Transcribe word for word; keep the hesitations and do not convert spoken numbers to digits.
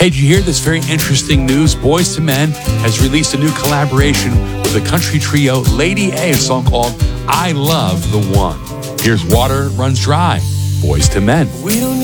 Hey, did you hear this very interesting news? Boyz two Men has released a new collaboration with the country trio Lady A, a song called I Love the One. Here's Water Runs Dry, Boyz two Men. We don't